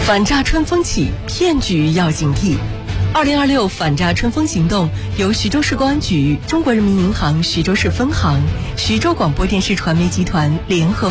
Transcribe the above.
反诈春风起，骗局要警惕。2026反诈春风行动由徐州市公安局、中国人民银行徐州市分行、徐州广播电视传媒集团联合